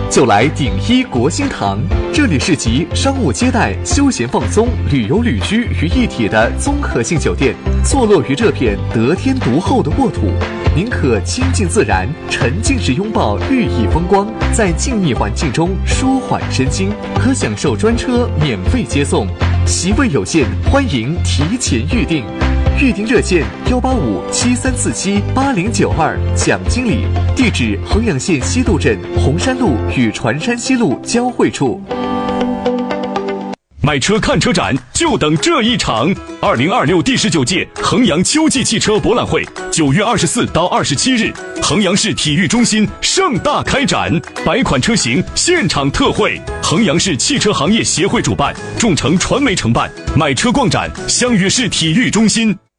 就来鼎一国兴堂。这里是集商务接待、休闲放松、旅游旅居于一体的综合性酒店，坐落于这片得天独厚的沃土。您可亲近自然，沉浸式拥抱绿意风光，在静谧环境中舒缓身心，可享受专车免费接送。席位有限，欢迎提前预订。预订热线18573478092，蒋经理。地址：衡阳县西渡镇红山路与船山西路交汇处。 买车看车展就等这一场！2026第19届衡阳秋季汽车博览会9月24到27日，衡阳市体育中心盛大开展，100款车型现场特惠。衡阳市汽车行业协会主办，众诚传媒承办。买车逛展，相约市体育中心。